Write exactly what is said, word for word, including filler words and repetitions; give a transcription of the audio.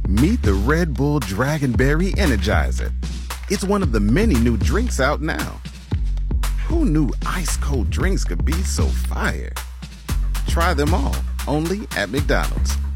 Meet the Red Bull Dragonberry Energizer. It's one of the many new drinks out now. Who knew ice-cold drinks could be so fire? Try them all, only at McDonald's.